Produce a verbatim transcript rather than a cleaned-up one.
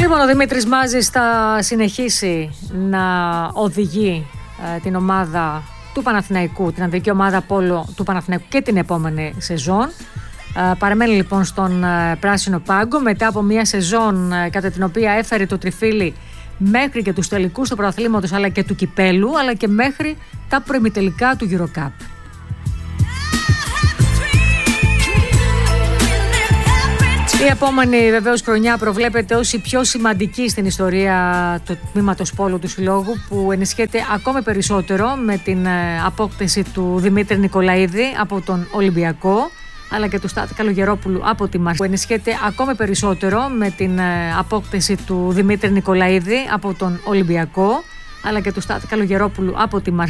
Λοιπόν, ο Δημήτρης Μάζης θα συνεχίσει να οδηγεί ε, την ομάδα του Παναθηναϊκού, την ανδρική ομάδα πόλο του Παναθηναϊκού και την επόμενη σεζόν. Ε, παραμένει λοιπόν στον ε, πράσινο πάγκο μετά από μια σεζόν ε, κατά την οποία έφερε το τριφύλι μέχρι και τους τελικούς του πρωταθλήματος αλλά και του κυπέλου, αλλά και μέχρι τα προημιτελικά του EuroCup. Η επόμενη βεβαίως χρονιά προβλέπεται ως η πιο σημαντική στην ιστορία του τμήματος πόλου του Συλλόγου, που ενισχύεται ακόμη περισσότερο με την απόκτηση του Δημήτρη Νικολαίδη από τον Ολυμπιακό, αλλά και του Στάτ Καλογερόπουλου από τη Μαρσέη, που ενισχύεται ακόμη περισσότερο με την απόκτηση του Δημήτρη Νικολαίδη από τον Ολυμπιακό, αλλά και του Στάτ Καλογερόπουλου από τη Μαρσέη.